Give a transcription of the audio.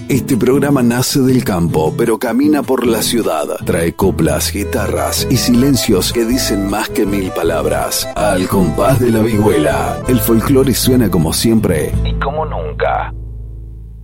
Este programa nace del campo, pero camina por la ciudad. Trae coplas, guitarras y silencios que dicen más que 1000 palabras. Al compás de la vihuela, el folclore suena como siempre y como nunca.